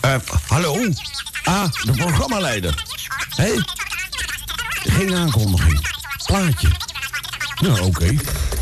Hallo? De programmaleider. Hé? Geen aankondiging. Plaatje. Nou, oké.